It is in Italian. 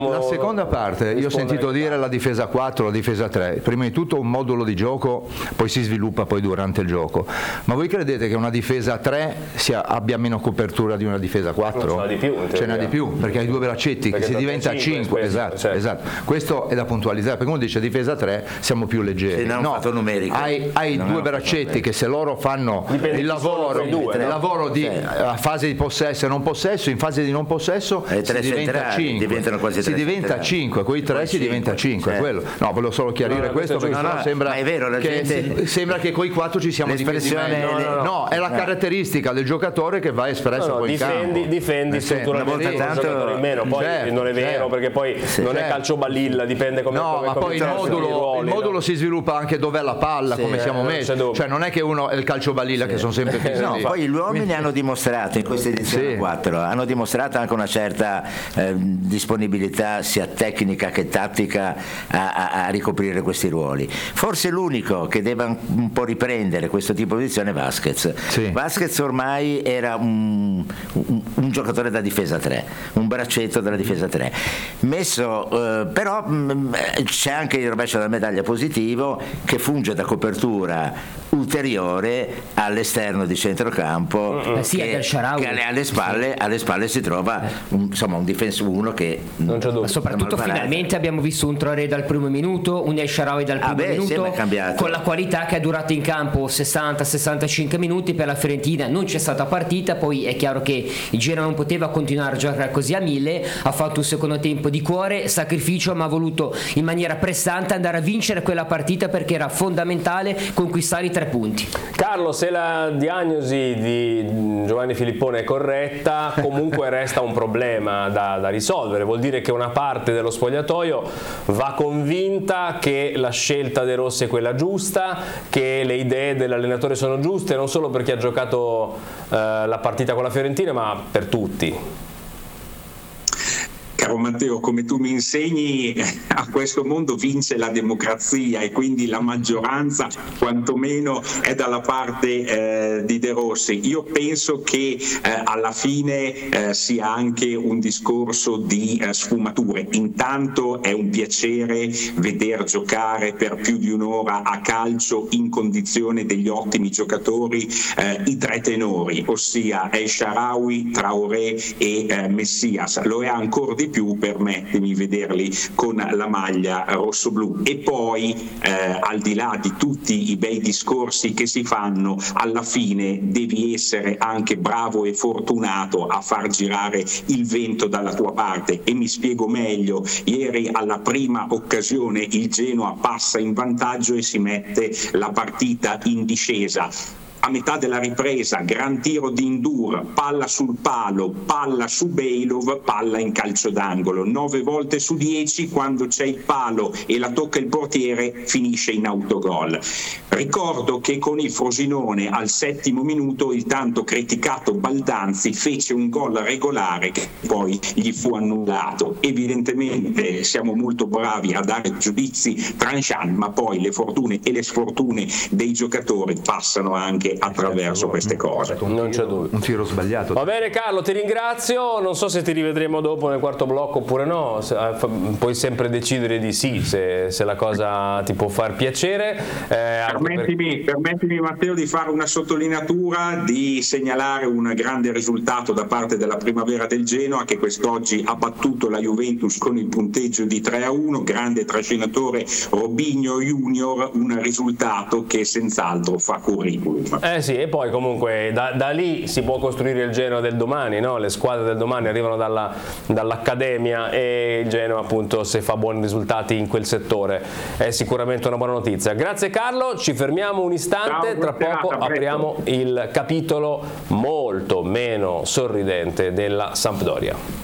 La seconda parte, io ho sentito dire la difesa 4, la difesa 3, prima di tutto un modulo di gioco, poi si sviluppa poi durante il gioco, ma voi credete che una difesa 3 abbia meno copertura di una difesa 4? Ce n'è di più, perché hai due braccetti, che si diventa 5, esatto, questo è da puntualizzare, perché uno dice difesa 3 siamo più leggeri, hai due braccetti che se loro fanno il lavoro di fase di possesso e non possesso, in fase di non possesso si diventa 5, diventano quasi si diventa 5, con i 3 si diventa 5, quello. No, volevo solo chiarire questo perché sembra, è vero, sembra che con i 4 ci siamo difesi meglio. No, è la caratteristica del giocatore che va espresso poi in campo. Difendi strutturalmente un giocatore in meno, poi non è vero, perché poi non è calcio balilla, dipende come ma poi il modulo si sviluppa anche dov'è la palla, come siamo messi, cioè non è che uno è il calcio balilla che sono sempre fissi. Poi gli uomini hanno dimostrato in questa edizione 4, hanno dimostrato anche una certa disponibilità sia tecnica che tattica a ricoprire questi ruoli. Forse l'unico che deve un po' riprendere questo tipo di posizione è Vasquez. Vasquez ormai era un giocatore da difesa 3, un braccetto della difesa 3 messo, però c'è anche il rovescio della medaglia positivo, che funge da copertura ulteriore all'esterno di centrocampo, che alle spalle si trova un difensore, uno che ma soprattutto finalmente abbiamo visto un Traoré dal primo minuto, un El Shaarawy dal primo minuto, con la qualità che ha durato in campo 60-65 minuti. Per la Fiorentina non c'è stata partita, poi è chiaro che il Genoa non poteva continuare a giocare così a 1000, ha fatto un secondo tempo di cuore, sacrificio, ma ha voluto in maniera pressante andare a vincere quella partita perché era fondamentale conquistare i 3 punti. Carlo, se la diagnosi di Giovanni Filippone è corretta, comunque resta un problema da risolvere. Vuol dire che una parte dello spogliatoio va convinta che la scelta dei rossi è quella giusta, che le idee dell'allenatore sono giuste, non solo per chi ha giocato la partita con la Fiorentina, ma per tutti. Caro Matteo, come tu mi insegni, a questo mondo vince la democrazia e quindi la maggioranza quantomeno è dalla parte di De Rossi. Io penso che alla fine sia anche un discorso di sfumature. Intanto è un piacere veder giocare per più di un'ora a calcio in condizione degli ottimi giocatori i 3 tenori, ossia El Shaarawy, Traoré e Messias. Lo è ancora di più, permettimi, vederli con la maglia rosso-blu. E poi al di là di tutti i bei discorsi che si fanno, alla fine devi essere anche bravo e fortunato a far girare il vento dalla tua parte, e mi spiego meglio. Ieri alla prima occasione il Genoa passa in vantaggio e si mette la partita in discesa. A metà della ripresa, gran tiro di Ndour, palla sul palo, palla su Bejlov, palla in calcio d'angolo. 9 volte su 10, quando c'è il palo e la tocca il portiere, finisce in autogol. Ricordo che con il Frosinone al 7° minuto il tanto criticato Baldanzi fece un gol regolare che poi gli fu annullato. Evidentemente siamo molto bravi a dare giudizi tranchant, ma poi le fortune e le sfortune dei giocatori passano anche attraverso queste cose. Non c'è dubbio. Un tiro sbagliato. Va bene Carlo, ti ringrazio. Non so se ti rivedremo dopo nel quarto blocco oppure no, puoi sempre decidere di sì, se la cosa ti può far piacere. Permettimi Matteo di fare una sottolineatura, di segnalare un grande risultato da parte della Primavera del Genoa, che quest'oggi ha battuto la Juventus con il punteggio di 3-1, grande trascinatore Robinho Junior, un risultato che senz'altro fa curriculum. Sì, e poi comunque da lì si può costruire il Genoa del domani, no? Le squadre del domani arrivano dall'accademia, e il Genoa appunto, se fa buoni risultati in quel settore, è sicuramente una buona notizia. Grazie Carlo, ci fermiamo un istante, tra poco apriamo il capitolo molto meno sorridente della Sampdoria.